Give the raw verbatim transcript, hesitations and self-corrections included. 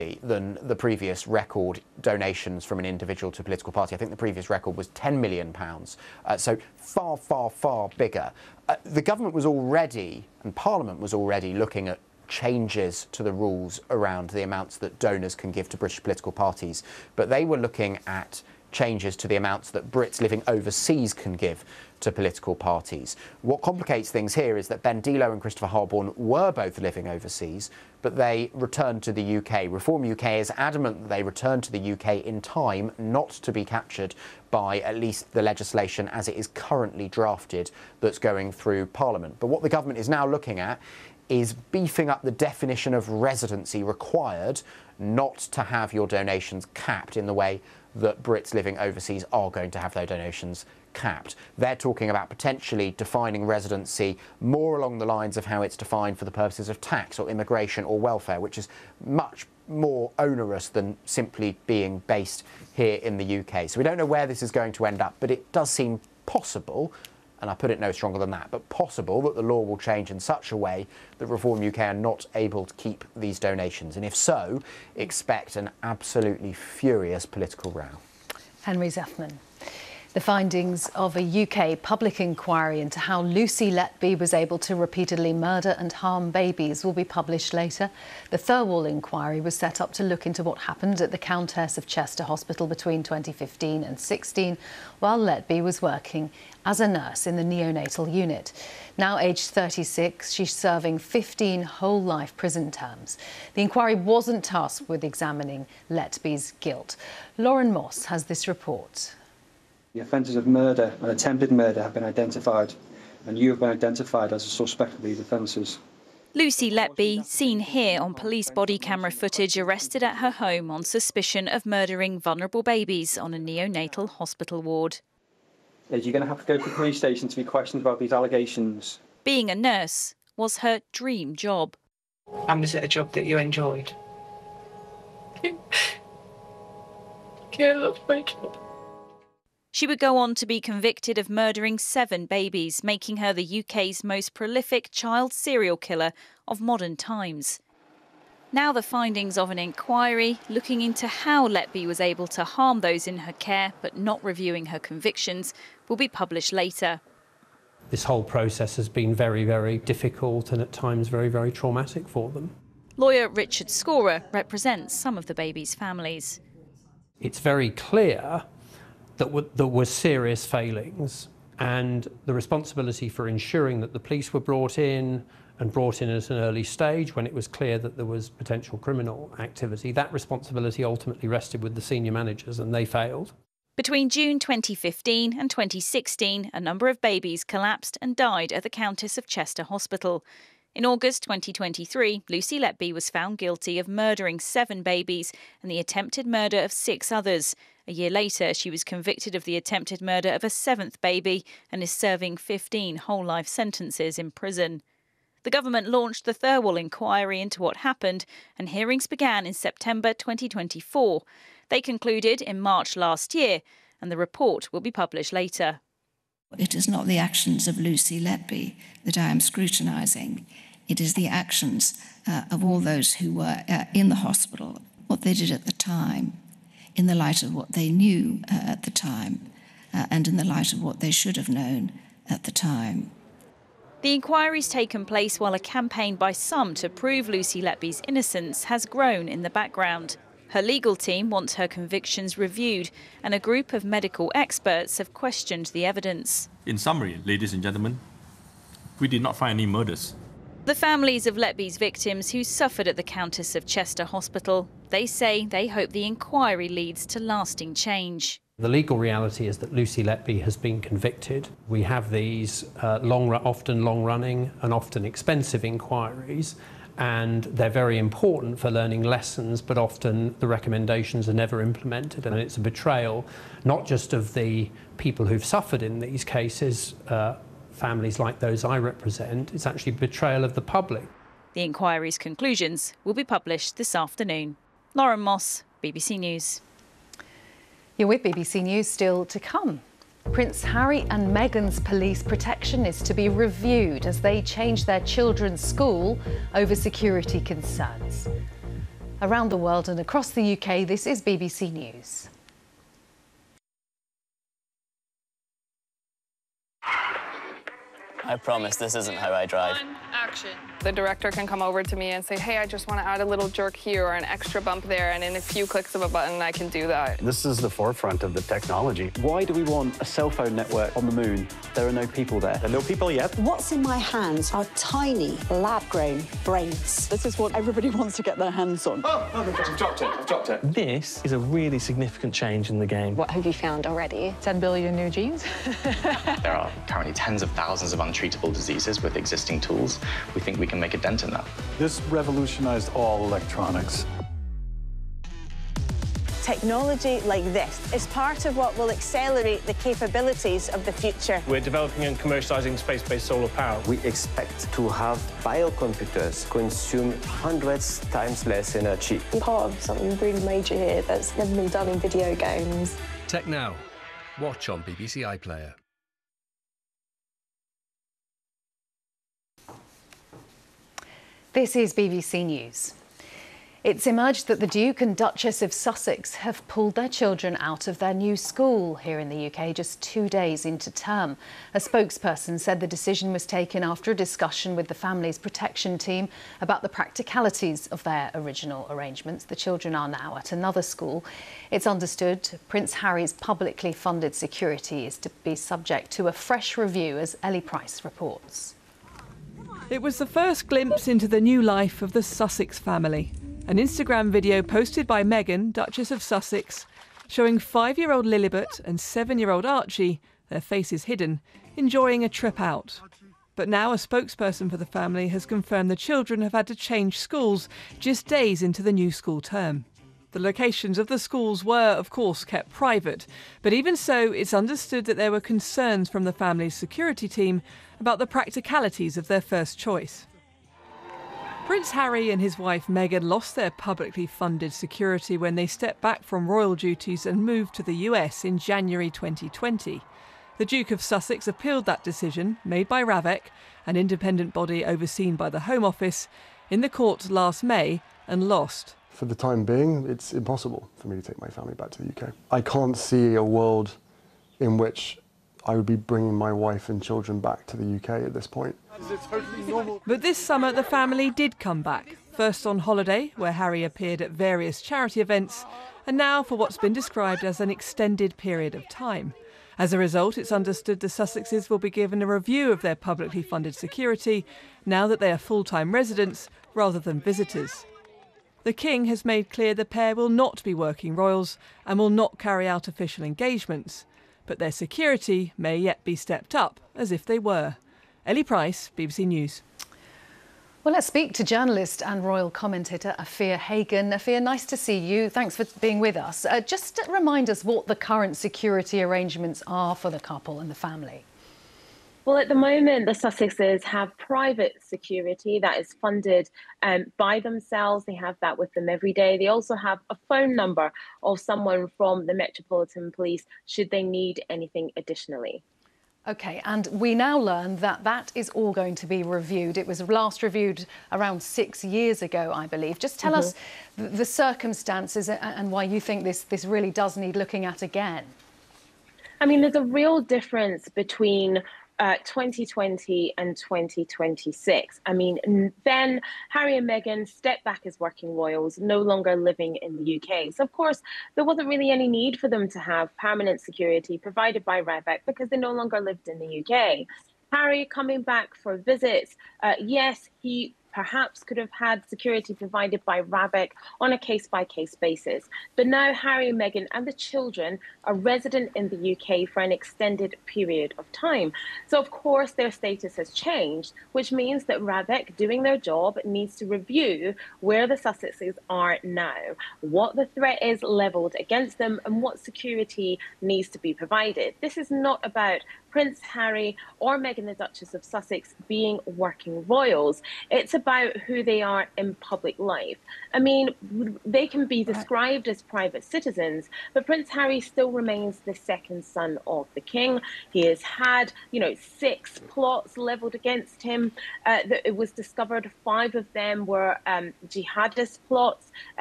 than the previous record donations from an individual to a political party. I think the previous record was ten million pounds, uh, so far, far, far bigger. Uh, the government was already, and Parliament was already, looking at changes to the rules around the amounts that donors can give to British political parties, but they were looking at changes to the amounts that Brits living overseas can give to political parties. What complicates things here is that Ben Delo and Christopher Harborne were both living overseas, but they returned to the U K. Reform U K is adamant that they returned to the U K in time not to be captured by at least the legislation as it is currently drafted that's going through Parliament. But what the government is now looking at is beefing up the definition of residency required not to have your donations capped in the way that Brits living overseas are going to have their donations capped. They're talking about potentially defining residency more along the lines of how it's defined for the purposes of tax or immigration or welfare, which is much more onerous than simply being based here in the U K. So we don't know where this is going to end up, but it does seem possible, and I put it no stronger than that, but possible that the law will change in such a way that Reform U K are not able to keep these donations. And if so, expect an absolutely furious political row. Henry Zethman. The findings of a U K public inquiry into how Lucy Letby was able to repeatedly murder and harm babies will be published later. The Thirlwall inquiry was set up to look into what happened at the Countess of Chester Hospital between twenty fifteen and sixteen, while Letby was working as a nurse in the neonatal unit. Now aged thirty-six, she's serving fifteen whole life prison terms. The inquiry wasn't tasked with examining Letby's guilt. Lauren Moss has this report. The offences of murder and attempted murder have been identified, and you have been identified as a suspect of these offences. Lucy Letby, seen here on police body camera footage, arrested at her home on suspicion of murdering vulnerable babies on a neonatal hospital ward. You're going to have to go to the police station to be questioned about these allegations. Being a nurse was her dream job. And was it a job that you enjoyed? Yeah, that's my job. She would go on to be convicted of murdering seven babies, making her the U K's most prolific child serial killer of modern times. Now the findings of an inquiry looking into how Letby was able to harm those in her care but not reviewing her convictions will be published later. This whole process has been very, very difficult and at times very, very traumatic for them. Lawyer Richard Scorer represents some of the babies' families. It's very clear that there were serious failings, and the responsibility for ensuring that the police were brought in and brought in at an early stage when it was clear that there was potential criminal activity, that responsibility ultimately rested with the senior managers, and they failed. Between June twenty fifteen and twenty sixteen, a number of babies collapsed and died at the Countess of Chester Hospital. In August twenty twenty-three, Lucy Letby was found guilty of murdering seven babies and the attempted murder of six others. A year later, she was convicted of the attempted murder of a seventh baby and is serving fifteen whole-life sentences in prison. The government launched the Thirlwall inquiry into what happened, and hearings began in September twenty twenty-four. They concluded in March last year, and the report will be published later. It is not the actions of Lucy Letby that I am scrutinising. It is the actions uh, of all those who were uh, in the hospital, what they did at the time, in the light of what they knew uh, at the time, uh, and in the light of what they should have known at the time. The inquiry's taken place while a campaign by some to prove Lucy Letby's innocence has grown in the background. Her legal team wants her convictions reviewed, and a group of medical experts have questioned the evidence. In summary, ladies and gentlemen, we did not find any murders. The families of Letby's victims who suffered at the Countess of Chester Hospital, they say they hope the inquiry leads to lasting change. The legal reality is that Lucy Letby has been convicted. We have these uh, long, often long-running and often expensive inquiries, and they're very important for learning lessons, but often the recommendations are never implemented, and it's a betrayal not just of the people who've suffered in these cases, uh, families like those I represent, it's actually betrayal of the public. The inquiry's conclusions will be published this afternoon. Lauren Moss, B B C News. You're with B B C News, still to come. Prince Harry and Meghan's police protection is to be reviewed as they change their children's school over security concerns. Around the world and across the U K, this is B B C News. I promise this isn't how I drive. Action. The director can come over to me and say, hey, I just want to add a little jerk here or an extra bump there, and in a few clicks of a button, I can do that. This is the forefront of the technology. Why do we want a cell phone network on the moon? There are no people there. There are no people yet. What's in my hands are tiny, lab-grown brains. This is what everybody wants to get their hands on. Oh, oh my God, I've dropped it, I've dropped it. This is a really significant change in the game. What have you found already? ten billion new genes. There are currently tens of thousands of untreatable diseases with existing tools. We think we can make a dent in that. This revolutionized all electronics. Technology like this is part of what will accelerate the capabilities of the future. We're developing and commercializing space-based solar power. We expect to have biocomputers consume hundreds times less energy. I'm part of something really major here that's never been done in video games. Tech Now. Watch on B B C iPlayer. This is B B C News. It's emerged that the Duke and Duchess of Sussex have pulled their children out of their new school here in the U K just two days into term. A spokesperson said the decision was taken after a discussion with the family's protection team about the practicalities of their original arrangements. The children are now at another school. It's understood Prince Harry's publicly funded security is to be subject to a fresh review, as Ellie Price reports. It was the first glimpse into the new life of the Sussex family. An Instagram video posted by Meghan, Duchess of Sussex, showing five-year-old Lilibet and seven-year-old Archie, their faces hidden, enjoying a trip out. But now a spokesperson for the family has confirmed the children have had to change schools just days into the new school term. The locations of the schools were, of course, kept private, but even so, it's understood that there were concerns from the family's security team about the practicalities of their first choice. Prince Harry and his wife Meghan lost their publicly funded security when they stepped back from royal duties and moved to the U S in January twenty twenty. The Duke of Sussex appealed that decision, made by RAVEC, an independent body overseen by the Home Office, in the court last May and lost. For the time being, it's impossible for me to take my family back to the U K. I can't see a world in which I would be bringing my wife and children back to the U K at this point. But this summer, the family did come back. First on holiday, where Harry appeared at various charity events, and now for what's been described as an extended period of time. As a result, it's understood the Sussexes will be given a review of their publicly funded security now that they are full-time residents rather than visitors. The King has made clear the pair will not be working royals and will not carry out official engagements, but their security may yet be stepped up as if they were. Ellie Price, B B C News. Well, let's speak to journalist and royal commentator Afia Hagan. Afia, nice to see you. Thanks for being with us. Uh, just remind us what the current security arrangements are for the couple and the family. Well, at the moment, the Sussexes have private security that is funded um, by themselves. They have that with them every day. They also have a phone number of someone from the Metropolitan Police should they need anything additionally. OK, and we now learn that that is all going to be reviewed. It was last reviewed around six years ago, I believe. Just tell mm-hmm. us the, the circumstances and why you think this, this really does need looking at again. I mean, there's a real difference between Uh, twenty twenty and twenty twenty-six. I mean, then Harry and Meghan stepped back as working royals, no longer living in the U K. So, of course, there wasn't really any need for them to have permanent security provided by RAVEC because they no longer lived in the U K. Harry coming back for visits, uh, yes, he perhaps could have had security provided by RAVEC on a case-by-case basis. But now Harry and Meghan and the children are resident in the U K for an extended period of time. So, of course, their status has changed, which means that RAVEC, doing their job, needs to review where the Sussexes are now, what the threat is levelled against them, and what security needs to be provided. This is not about Prince Harry or Meghan, the Duchess of Sussex, being working royals. It's about who they are in public life. I mean, they can be described as private citizens, but Prince Harry still remains the second son of the king. He has had, you know, six plots levelled against him. Uh, it was discovered five of them were um, jihadist plots.